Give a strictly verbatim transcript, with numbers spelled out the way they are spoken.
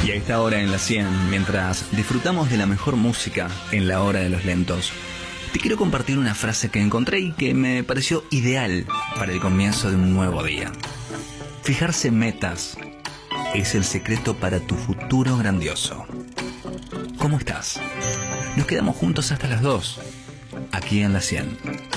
Y a esta hora en la cien, mientras disfrutamos de la mejor música en la hora de los lentos, te quiero compartir una frase que encontré y que me pareció ideal para el comienzo de un nuevo día. Fijarse metas es el secreto para tu futuro grandioso. ¿Cómo estás? Nos quedamos juntos hasta las dos, aquí en la cien.